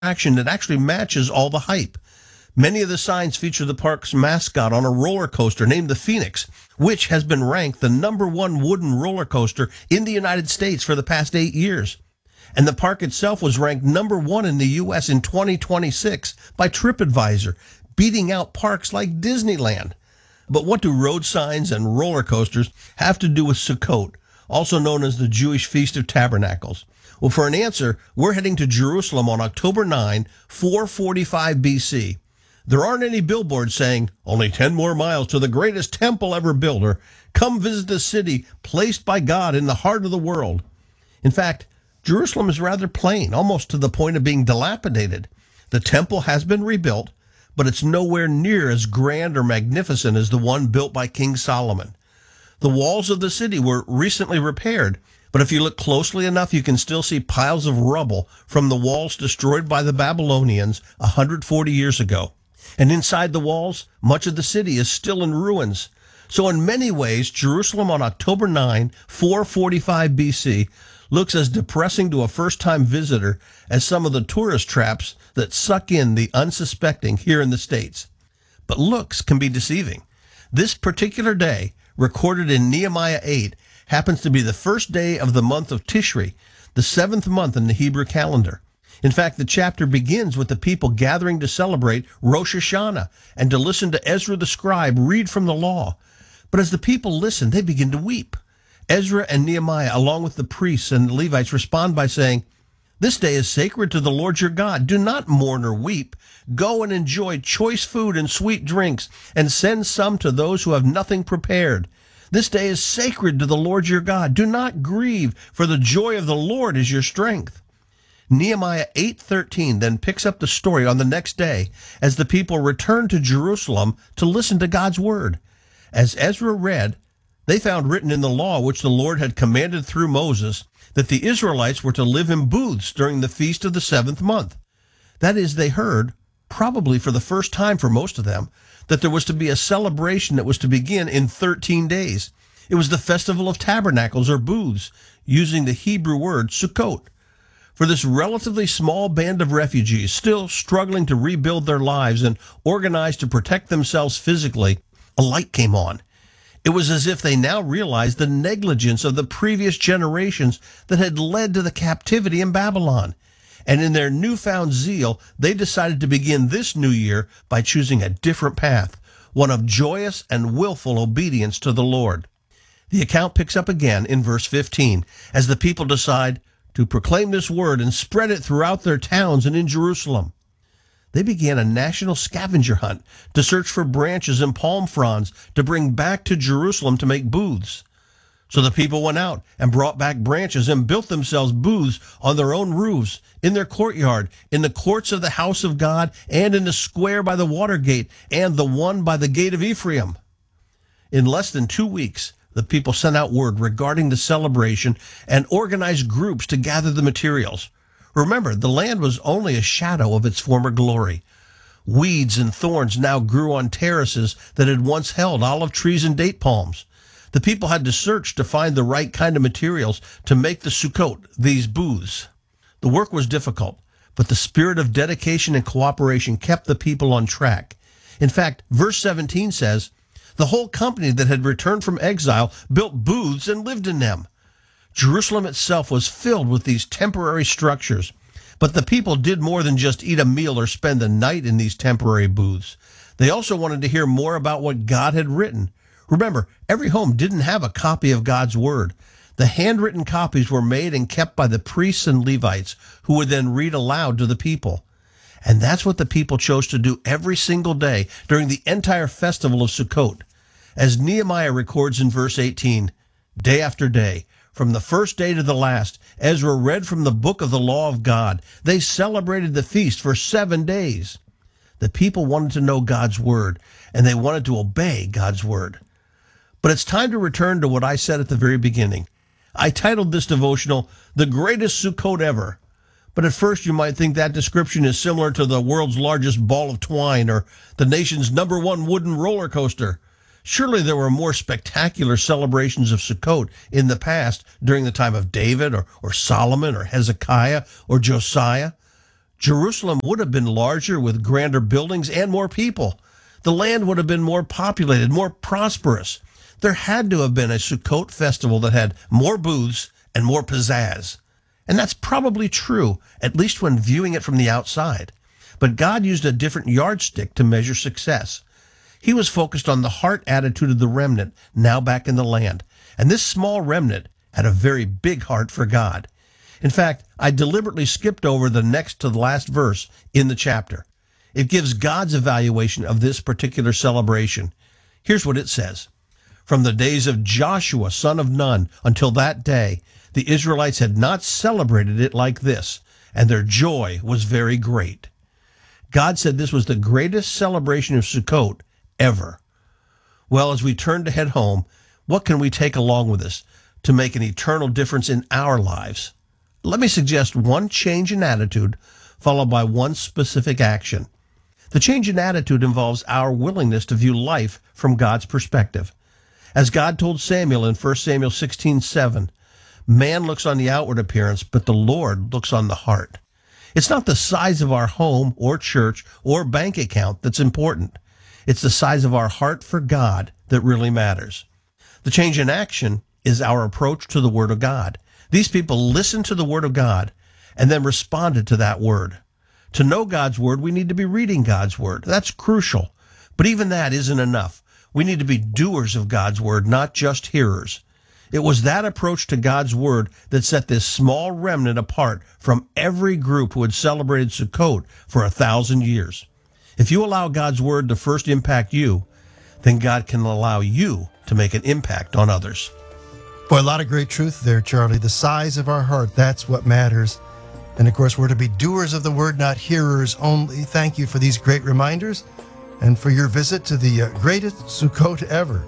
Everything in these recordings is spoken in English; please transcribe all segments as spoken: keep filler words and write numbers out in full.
attraction that actually matches all the hype. Many of the signs feature the park's mascot on a roller coaster named the Phoenix, which has been ranked the number one wooden roller coaster in the United States for the past eight years. And the park itself was ranked number one in the U S in twenty twenty-six by TripAdvisor, beating out parks like Disneyland. But what do road signs and roller coasters have to do with Sukkot, also known as the Jewish Feast of Tabernacles? Well, for an answer, we're heading to Jerusalem on October ninth, four forty-five B C. There aren't any billboards saying, only ten more miles to the greatest temple ever built, or come visit the city placed by God in the heart of the world. In fact, Jerusalem is rather plain, almost to the point of being dilapidated. The temple has been rebuilt, but it's nowhere near as grand or magnificent as the one built by King Solomon. The walls of the city were recently repaired, but if you look closely enough, you can still see piles of rubble from the walls destroyed by the Babylonians one hundred forty years ago. And inside the walls, much of the city is still in ruins. So in many ways, Jerusalem on October ninth, four forty-five B C, looks as depressing to a first-time visitor as some of the tourist traps that suck in the unsuspecting here in the States. But looks can be deceiving. This particular day, recorded in Nehemiah eight, happens to be the first day of the month of Tishri, the seventh month in the Hebrew calendar. In fact, the chapter begins with the people gathering to celebrate Rosh Hashanah and to listen to Ezra the scribe read from the law. But as the people listen, they begin to weep. Ezra and Nehemiah, along with the priests and the Levites, respond by saying, "This day is sacred to the Lord your God. Do not mourn or weep. Go and enjoy choice food and sweet drinks, and send some to those who have nothing prepared. This day is sacred to the Lord your God. Do not grieve, for the joy of the Lord is your strength." Nehemiah eight thirteen then picks up the story on the next day as the people return to Jerusalem to listen to God's word. As Ezra read, they found written in the law which the Lord had commanded through Moses that the Israelites were to live in booths during the feast of the seventh month. That is, they heard, probably for the first time for most of them, that there was to be a celebration that was to begin in thirteen days. It was the Festival of Tabernacles, or booths, using the Hebrew word Sukkot. For this relatively small band of refugees, still struggling to rebuild their lives and organize to protect themselves physically, a light came on. It was as if they now realized the negligence of the previous generations that had led to the captivity in Babylon. And in their newfound zeal, they decided to begin this new year by choosing a different path, one of joyous and willful obedience to the Lord. The account picks up again in verse fifteen, as the people decide to proclaim this word and spread it throughout their towns and in Jerusalem. They began a national scavenger hunt to search for branches and palm fronds to bring back to Jerusalem to make booths. So the people went out and brought back branches and built themselves booths on their own roofs, in their courtyard, in the courts of the house of God, and in the square by the water gate, and the one by the gate of Ephraim. In less than two weeks, the people sent out word regarding the celebration and organized groups to gather the materials. Remember, the land was only a shadow of its former glory. Weeds and thorns now grew on terraces that had once held olive trees and date palms. The people had to search to find the right kind of materials to make the Sukkot, these booths. The work was difficult, but the spirit of dedication and cooperation kept the people on track. In fact, verse seventeen says, "The whole company that had returned from exile built booths and lived in them." Jerusalem itself was filled with these temporary structures, but the people did more than just eat a meal or spend the night in these temporary booths. They also wanted to hear more about what God had written. Remember, every home didn't have a copy of God's word. The handwritten copies were made and kept by the priests and Levites, who would then read aloud to the people. And that's what the people chose to do every single day during the entire festival of Sukkot. As Nehemiah records in verse eighteen, day after day, from the first day to the last, Ezra read from the book of the law of God. They celebrated the feast for seven days. The people wanted to know God's word, and they wanted to obey God's word. But it's time to return to what I said at the very beginning. I titled this devotional, "The Greatest Sukkot Ever." But at first you might think that description is similar to the world's largest ball of twine or the nation's number one wooden roller coaster. Surely there were more spectacular celebrations of Sukkot in the past during the time of David or, or Solomon or Hezekiah or Josiah. Jerusalem would have been larger with grander buildings and more people. The land would have been more populated, more prosperous. There had to have been a Sukkot festival that had more booths and more pizzazz. And that's probably true, at least when viewing it from the outside. But God used a different yardstick to measure success. He was focused on the heart attitude of the remnant now back in the land. And this small remnant had a very big heart for God. In fact, I deliberately skipped over the next to the last verse in the chapter. It gives God's evaluation of this particular celebration. Here's what it says. From the days of Joshua, son of Nun, until that day, the Israelites had not celebrated it like this, and their joy was very great. God said this was the greatest celebration of Sukkot ever. Well, as we turn to head home, what can we take along with us to make an eternal difference in our lives? Let me suggest one change in attitude followed by one specific action. The change in attitude involves our willingness to view life from God's perspective. As God told Samuel in First Samuel sixteen seven, man looks on the outward appearance, but the Lord looks on the heart. It's not the size of our home or church or bank account that's important. It's the size of our heart for God that really matters. The change in action is our approach to the Word of God. These people listened to the Word of God and then responded to that Word. To know God's Word, we need to be reading God's Word. That's crucial. But even that isn't enough. We need to be doers of God's Word, not just hearers. It was that approach to God's Word that set this small remnant apart from every group who had celebrated Sukkot for a thousand years. If you allow God's Word to first impact you, then God can allow you to make an impact on others. Boy, a lot of great truth there, Charlie. The size of our heart, that's what matters. And of course, we're to be doers of the word, not hearers only. Thank you for these great reminders and for your visit to the uh, greatest Sukkot ever.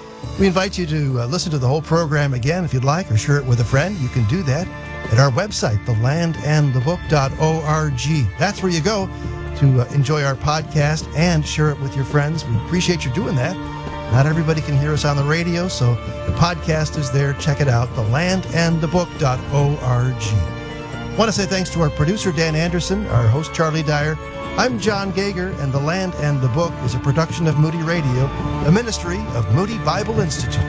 We invite you to uh, listen to the whole program again if you'd like, or share it with a friend. You can do that at our website, the land and the book dot org. That's where you go to uh, enjoy our podcast and share it with your friends. We appreciate you doing that. Not everybody can hear us on the radio, so the podcast is there. Check it out, the land and the book dot org. I want to say thanks to our producer, Dan Anderson, our host, Charlie Dyer. I'm John Gager, and The Land and the Book is a production of Moody Radio, a ministry of Moody Bible Institute.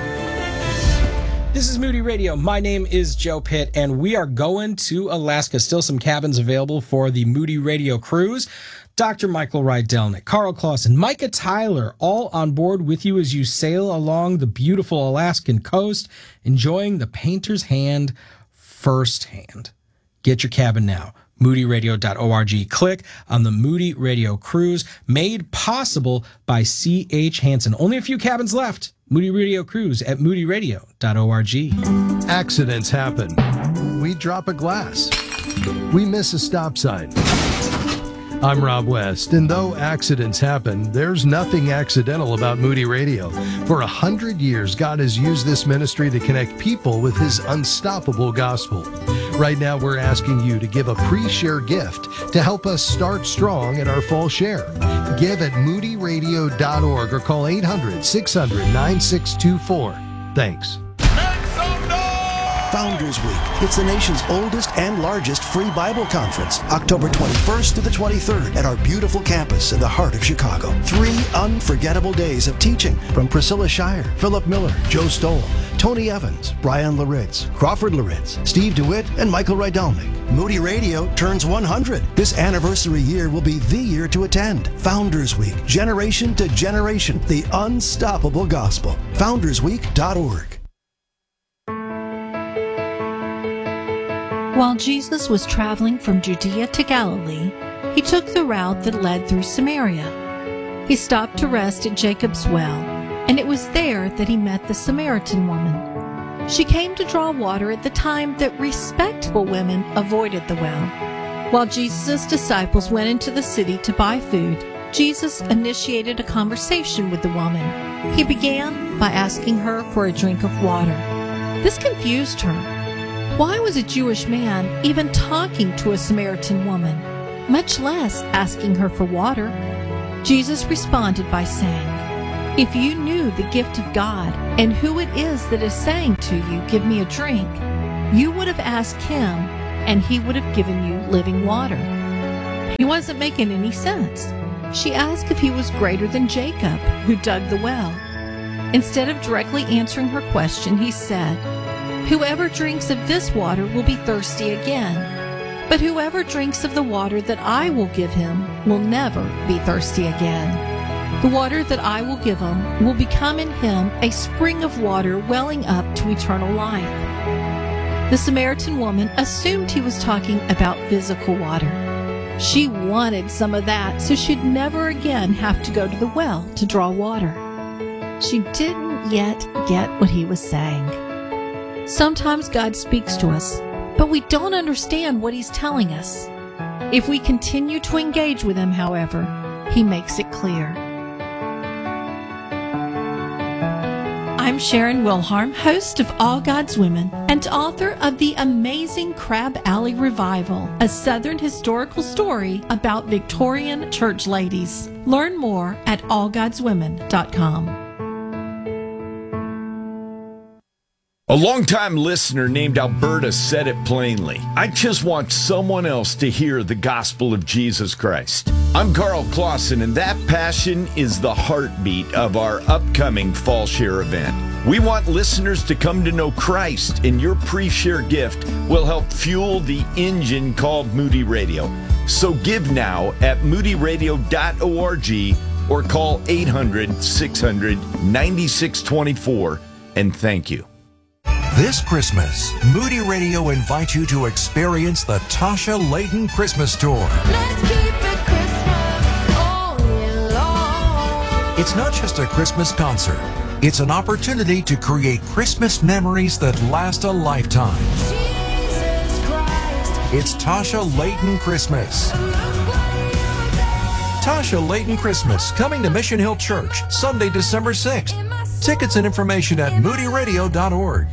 This is Moody Radio. My name is Joe Pitt, and we are going to Alaska. Still some cabins available for the Moody Radio cruise. Doctor Michael Rydelnik, Carl Clausen, Micah Tyler, all on board with you as you sail along the beautiful Alaskan coast, enjoying the painter's hand firsthand. Get your cabin now. moody radio dot org. Click on the Moody Radio Cruise, made possible by C H Hansen. Only a few cabins left. Moody Radio Cruise at moody radio dot org. Accidents happen. We drop a glass. We miss a stop sign. I'm Rob West, and though accidents happen, there's nothing accidental about Moody Radio. For a hundred years, God has used this ministry to connect people with His unstoppable gospel. Right now, we're asking you to give a pre-share gift to help us start strong in our fall share. Give at moody radio dot org or call eight hundred, six hundred, nine six two four. Thanks. Founders Week. It's the nation's oldest and largest free Bible conference, October twenty-first to the twenty-third at our beautiful campus in the heart of Chicago. Three unforgettable days of teaching from Priscilla Shire, Philip Miller, Joe Stoll, Tony Evans, Brian Laritz, Crawford Laritz, Steve DeWitt, and Michael Rydelnik. Moody Radio turns one hundred. This anniversary year will be the year to attend. Founders Week, generation to generation, the unstoppable gospel. founders week dot org. While Jesus was traveling from Judea to Galilee, he took the route that led through Samaria. He stopped to rest at Jacob's well, and it was there that he met the Samaritan woman. She came to draw water at the time that respectable women avoided the well. While Jesus' disciples went into the city to buy food, Jesus initiated a conversation with the woman. He began by asking her for a drink of water. This confused her. Why was a Jewish man even talking to a Samaritan woman, much less asking her for water? Jesus responded by saying, "If you knew the gift of God and who it is that is saying to you, 'Give me a drink,' you would have asked him, and he would have given you living water." He wasn't making any sense. She asked if he was greater than Jacob, who dug the well. Instead of directly answering her question, he said, "Whoever drinks of this water will be thirsty again. But whoever drinks of the water that I will give him will never be thirsty again. The water that I will give him will become in him a spring of water welling up to eternal life." The Samaritan woman assumed he was talking about physical water. She wanted some of that so she'd never again have to go to the well to draw water. She didn't yet get what he was saying. Sometimes God speaks to us, but we don't understand what he's telling us. If we continue to engage with him, however, he makes it clear. I'm Sharon Wilharm, host of All God's Women and author of the amazing Crab Alley Revival, a Southern historical story about Victorian church ladies. Learn more at all gods women dot com. A longtime listener named Alberta said it plainly. I just want someone else to hear the gospel of Jesus Christ. I'm Carl Clausen, and that passion is the heartbeat of our upcoming Fall Share event. We want listeners to come to know Christ, and your pre-share gift will help fuel the engine called Moody Radio. So give now at moody radio dot org or call eight hundred, six hundred, ninety-six twenty-four, and thank you. This Christmas, Moody Radio invites you to experience the Tasha Layton Christmas Tour. Let's keep it Christmas all year long. It's not just a Christmas concert. It's an opportunity to create Christmas memories that last a lifetime. Jesus Christ. It's Tasha Layton Christmas. Tasha Layton Christmas, coming to Mission Hill Church, Sunday, December sixth. Tickets and information at moody radio dot org.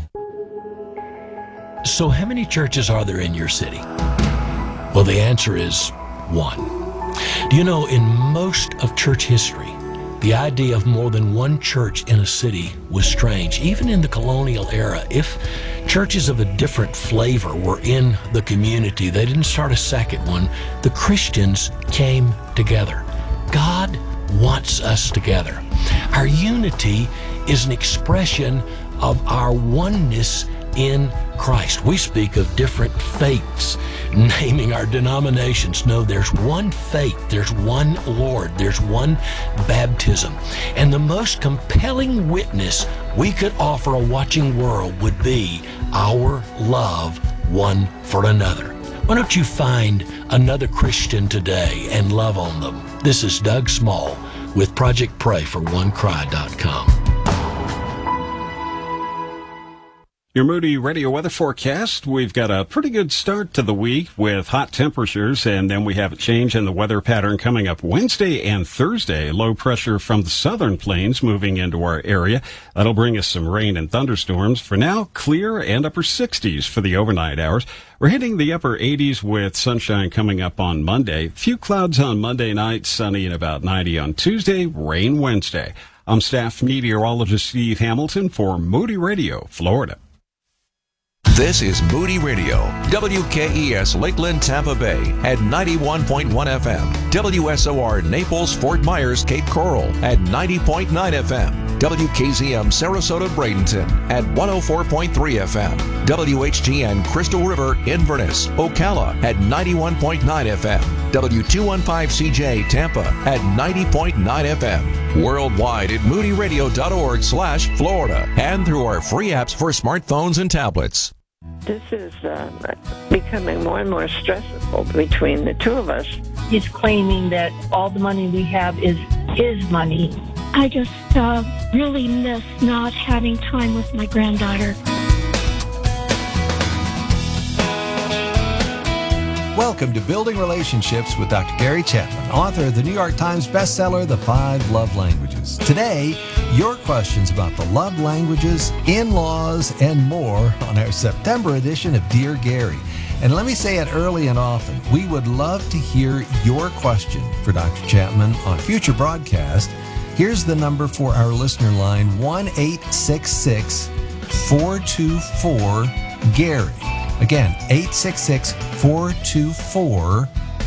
So how many churches are there in your city? Well, the answer is one. Do you know, in most of church history, the idea of more than one church in a city was strange. Even in the colonial era, if churches of a different flavor were in the community, they didn't start a second one. The Christians came together. God wants us together. Our unity is an expression of our oneness in Christ. We speak of different faiths, naming our denominations. No, there's one faith, there's one Lord, there's one baptism. And the most compelling witness we could offer a watching world would be our love one for another. Why don't you find another Christian today and love on them? This is Doug Small with Project Pray for one cry dot com. Your Moody Radio weather forecast. We've got a pretty good start to the week with hot temperatures, and then we have a change in the weather pattern coming up Wednesday and Thursday. Low pressure from the southern plains moving into our area. That'll bring us some rain and thunderstorms. For now, clear and upper sixties for the overnight hours. We're hitting the upper eighties with sunshine coming up on Monday. Few clouds on Monday night, sunny and about ninety on Tuesday, rain Wednesday. I'm staff meteorologist Steve Hamilton for Moody Radio, Florida. This is Moody Radio, W K E S Lakeland, Tampa Bay at ninety-one point one F M, W S O R Naples, Fort Myers, Cape Coral at ninety point nine F M, W K Z M Sarasota, Bradenton at one oh four point three F M, W H G N Crystal River, Inverness, Ocala at ninety-one point nine F M, W two fifteen C J Tampa at ninety point nine F M, worldwide at moody radio dot org slash Florida, and through our free apps for smartphones and tablets. This is uh, becoming more and more stressful between the two of us. He's claiming that all the money we have is his money. I just uh, really miss not having time with my granddaughter. Welcome to Building Relationships with Doctor Gary Chapman, author of the New York Times bestseller, The Five Love Languages. Today, your questions about the love languages, in-laws, and more on our September edition of Dear Gary. And let me say it early and often, we would love to hear your question for Doctor Chapman on future broadcasts. Here's the number for our listener line, one eight six six, four two four, Gary. Again, eight six six, four two four,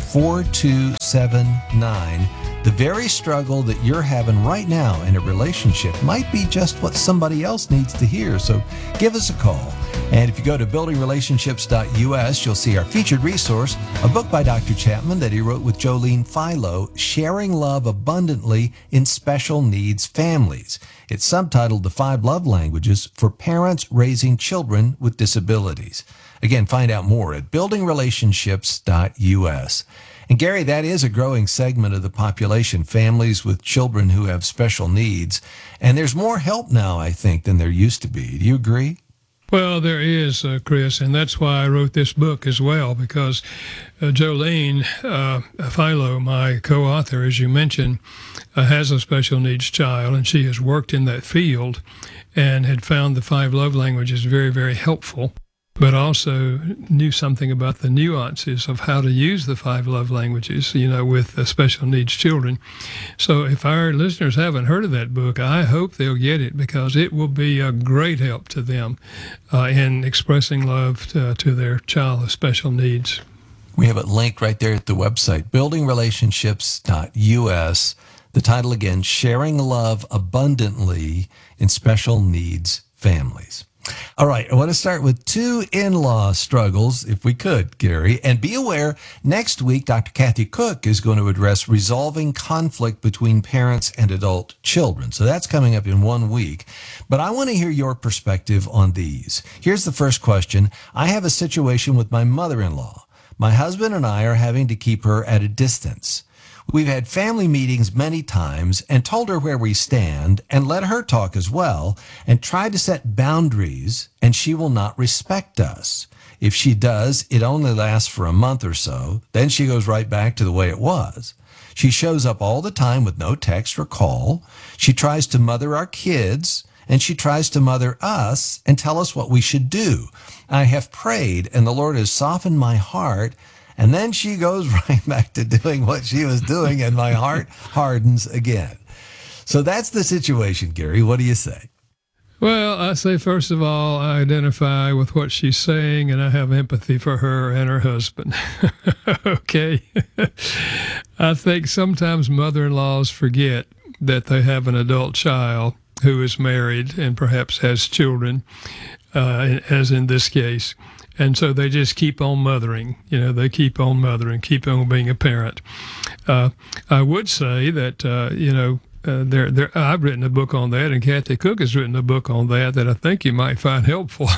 four two seven nine. The very struggle that you're having right now in a relationship might be just what somebody else needs to hear. So give us a call. And if you go to building relationships dot U S, you'll see our featured resource, a book by Doctor Chapman that he wrote with Jolene Philo, Sharing Love Abundantly in Special Needs Families. It's subtitled The Five Love Languages for Parents Raising Children with Disabilities. Again, find out more at building relationships dot U S. And Gary, that is a growing segment of the population, families with children who have special needs. And there's more help now, I think, than there used to be. Do you agree? Well, there is, uh, Chris, and that's why I wrote this book as well, because uh, Jolene uh, Philo, my co-author, as you mentioned, uh, has a special needs child, and she has worked in that field and had found the five love languages very, very helpful, but also knew something about the nuances of how to use the five love languages, you know, with uh, special needs children. So if our listeners haven't heard of that book, I hope they'll get it, because it will be a great help to them uh, in expressing love to, to their child with special needs. We have it linked right there at the website, building relationships dot U S. The title again, Sharing Love Abundantly in Special Needs Families. All right, I want to start with two in-law struggles, if we could, Gary. And be aware, next week, Doctor Kathy Cook is going to address resolving conflict between parents and adult children. So that's coming up in one week. But I want to hear your perspective on these. Here's the first question. I have a situation with my mother-in-law. My husband and I are having to keep her at a distance. We've had family meetings many times and told her where we stand and let her talk as well and tried to set boundaries, and she will not respect us. If she does, it only lasts for a month or so. Then she goes right back to the way it was. She shows up all the time with no text or call. She tries to mother our kids, and she tries to mother us and tell us what we should do. I have prayed, and the Lord has softened my heart. And then she goes right back to doing what she was doing, and my heart hardens again. So that's the situation, Gary. What do you say? Well, I say, first of all, I identify with what she's saying, and I have empathy for her and her husband. Okay. I think sometimes mother-in-laws forget that they have an adult child who is married and perhaps has children, uh, as in this case. And so they just keep on mothering, you know, they keep on mothering, keep on being a parent. Uh, I would say that, uh, you know, uh, there, there, I've written a book on that, and Kathy Cook has written a book on that that I think you might find helpful.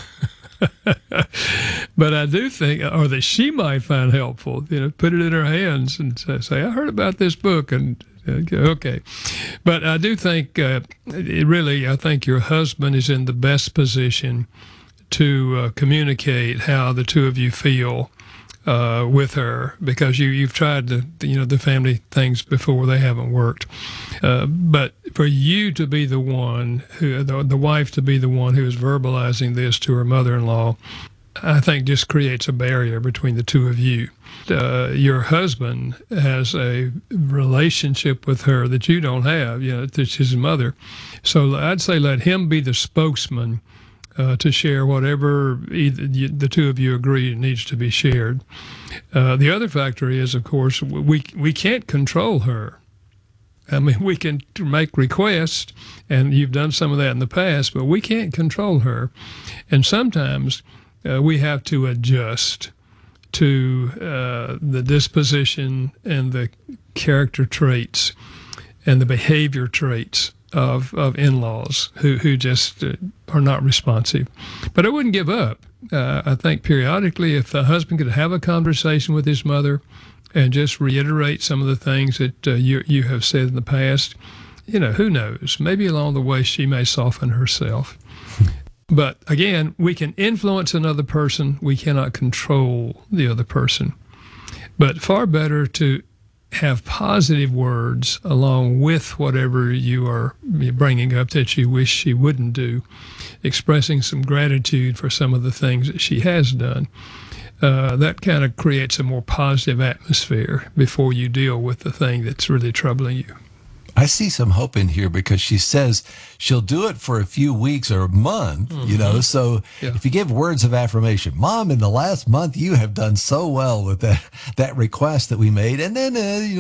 But I do think, or that she might find helpful, you know, put it in her hands and say, I heard about this book, and okay. But I do think, uh, it really, I think your husband is in the best position to uh, communicate how the two of you feel uh, with her, because you, you've tried the, you know, the family things before. They haven't worked. Uh, but for you to be the one, who the, the wife to be the one who is verbalizing this to her mother-in-law, I think just creates a barrier between the two of you. Uh, your husband has a relationship with her that you don't have, you know, that's his mother. So I'd say let him be the spokesman Uh, to share whatever either you, the two of you agree needs to be shared. Uh, the other factor is, of course, we we can't control her. I mean, we can make requests, and you've done some of that in the past, but we can't control her. And sometimes uh, we have to adjust to uh, the disposition and the character traits and the behavior traits of of in-laws who, who just uh, are not responsive. But I wouldn't give up. Uh, I think periodically, if the husband could have a conversation with his mother and just reiterate some of the things that uh, you you have said in the past, you know, who knows? Maybe along the way she may soften herself. But again, we can influence another person. We cannot control the other person. But far better to have positive words along with whatever you are bringing up that you wish she wouldn't do, expressing some gratitude for some of the things that she has done. Uh, that kind of creates a more positive atmosphere before you deal with the thing that's really troubling you. I see some hope in here because she says she'll do it for a few weeks or a month, you know. So Yeah. if you give words of affirmation, Mom, in the last month, you have done so well with that, that request that we made. And then, uh, you